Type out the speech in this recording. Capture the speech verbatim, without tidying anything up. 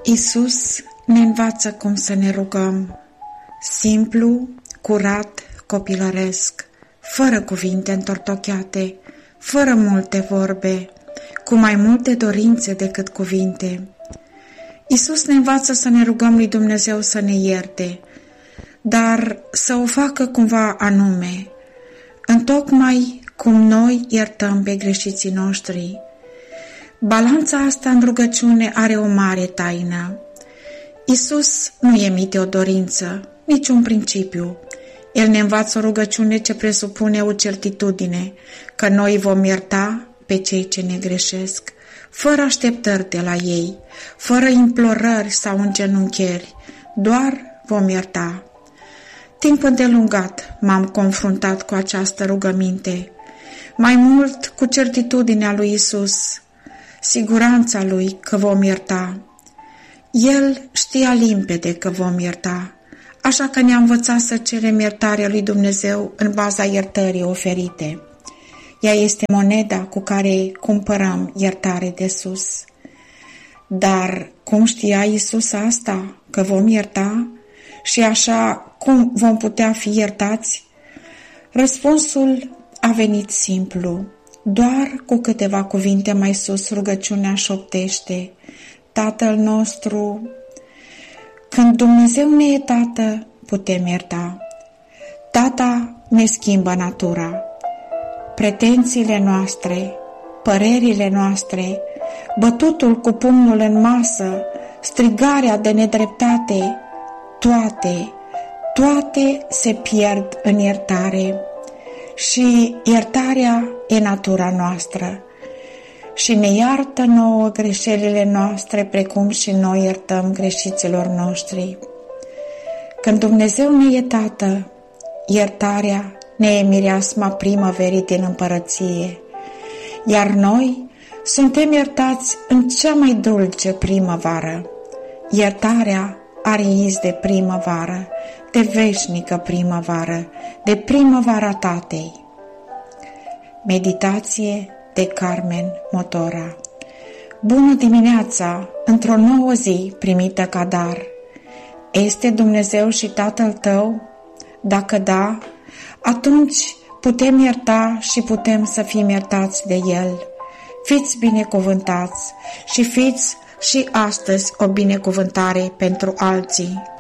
Iisus ne învață cum să ne rugăm, simplu, curat, copilăresc, fără cuvinte întortocheate, fără multe vorbe, cu mai multe dorințe decât cuvinte. Iisus ne învață să ne rugăm lui Dumnezeu să ne ierte, dar să o facă cumva anume, întocmai cum noi iertăm pe greșiții noștri. Balanța asta în rugăciune are o mare taină. Iisus nu emite o dorință, nici un principiu. El ne învață o rugăciune ce presupune o certitudine, că noi vom ierta pe cei ce ne greșesc, fără așteptări de la ei, fără implorări sau îngenuncheri, doar vom ierta. Timp îndelungat m-am confruntat cu această rugăminte, mai mult cu certitudinea lui Iisus, siguranța lui că vom ierta. El știa limpede că vom ierta, așa că ne-a învățat să cerem iertarea lui Dumnezeu în baza iertării oferite. Ea este moneda cu care cumpărăm iertare de sus. Dar cum știa Iisus asta, că vom ierta? Și așa cum vom putea fi iertați? Răspunsul a venit simplu. Doar cu câteva cuvinte mai sus rugăciunea șoptește: Tatăl nostru. Când Dumnezeu ne e Tată, putem ierta. Tata ne schimbă natura. Pretențiile noastre, părerile noastre, bătutul cu pumnul în masă, strigarea de nedreptate, toate, toate se pierd în iertare. Și iertarea e natura noastră și ne iartă nouă greșelile noastre, precum și noi iertăm greșiților noștri. Când Dumnezeu ne e Tată, iertarea ne e mireasma primăverii din împărăție, iar noi suntem iertați în cea mai dulce primăvară. Iertarea are iz de primăvară, de veșnică primăvară, de primăvara Tatei. Meditație de Carmen Motora. Bună dimineața, într-o nouă zi primită ca dar. Este Dumnezeu și Tatăl tău? Dacă da, atunci putem ierta și putem să fim iertați de El. Fiți binecuvântați și fiți și astăzi o binecuvântare pentru alții.